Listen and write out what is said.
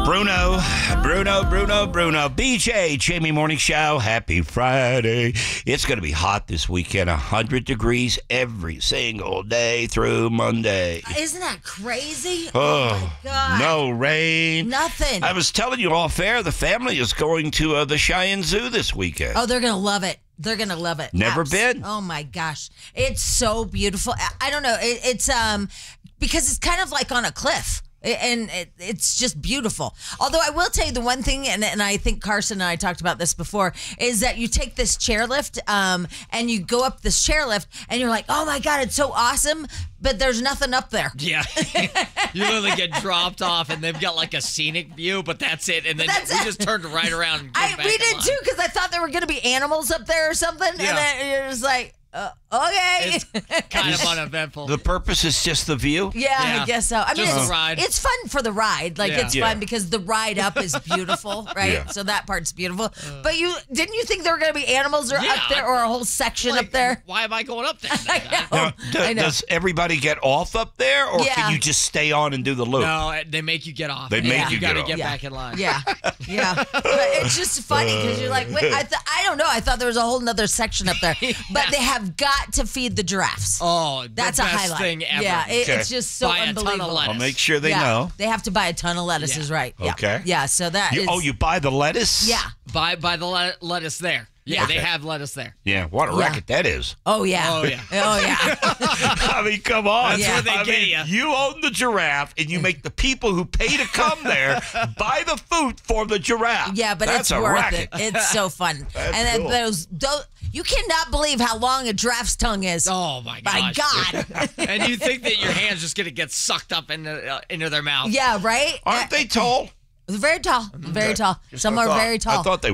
Bruno. BJ, Jamie Morning Show. Happy Friday. It's going to be hot this weekend. 100 degrees every single day through Monday. Isn't that crazy? Oh, my God. No rain. Nothing. I was telling you off air, the family is going to the Cheyenne Zoo this weekend. Oh, they're going to love it. They're going to love it. Never been. Oh, my gosh. It's so beautiful. I don't know. It's because it's kind of like on a cliff. And it's just beautiful. Although I will tell you the one thing, and I think Carson and I talked about this before, is that you take this chairlift and you go up this chairlift and you're like, oh my God, it's so awesome, but there's nothing up there. Yeah. You literally get dropped off and they've got like a scenic view, but that's it. And then we just turned right around and came back we did too, because I thought there were going to be animals up there or something. Yeah. And then you're just like, okay. It's kind of uneventful. The purpose is just the view? Yeah, I guess so. I mean, the ride. It's fun for the ride. Like, it's fun because the ride up is beautiful, right? Yeah. So that part's beautiful. But didn't you think there were going to be animals up there or a whole section up there? Why am I going up there? Now, I know. Does everybody get off up there, or can you just stay on and do the loop? No, they make you get off. They make you get got to off. get back in line. Yeah. But it's just funny because you're like, wait, I don't know. I thought there was a whole nother section up there. But they have got to feed the giraffes. Oh, that's the a best highlight. thing ever. Yeah, it's just so Buy a ton of unbelievable. lettuce. I'll make sure they know. They have to buy a ton of lettuce, is right. Yeah. Okay. Yeah, so that is... Oh, you buy the lettuce? Yeah. Buy the lettuce there. Yeah, they have lettuce there. Yeah, what a racket that is. Oh, yeah. Oh, yeah. Oh, yeah. I mean, come on. That's where they get you. You own the giraffe, and you make the people who pay to come there buy the food for the giraffe. Yeah, but That's it's a worth racket. it. It's so fun. That's and cool. then those you cannot believe how long a giraffe's tongue is. Oh, my My gosh. God. And you think that your hand's just going to get sucked up into their mouth. Yeah, right? Aren't they tall? Very tall. Very tall. Some are very tall. I thought they